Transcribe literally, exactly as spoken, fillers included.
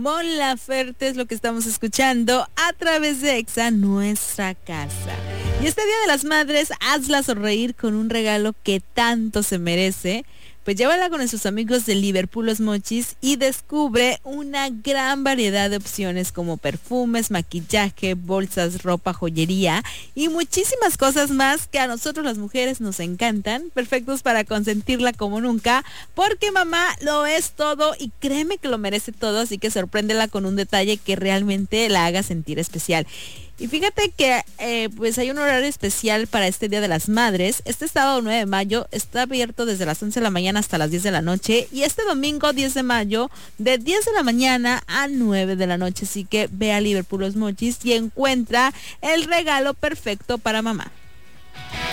Mon Laferte es lo que estamos escuchando a través de Exa, nuestra casa. Y este Día de las Madres, hazla sonreír con un regalo que tanto se merece. Pues llévala con sus amigos de Liverpool Los Mochis y descubre una gran variedad de opciones como perfumes, maquillaje, bolsas, ropa, joyería y muchísimas cosas más que a nosotros las mujeres nos encantan, perfectos para consentirla como nunca, porque mamá lo es todo y créeme que lo merece todo, así que sorpréndela con un detalle que realmente la haga sentir especial. Y fíjate que eh, pues hay un horario especial para este Día de las Madres. Este sábado nueve de mayo está abierto desde las once de la mañana hasta las diez de la noche. Y este domingo diez de mayo de diez de la mañana a nueve de la noche. Así que ve a Liverpool Los Mochis y encuentra el regalo perfecto para mamá.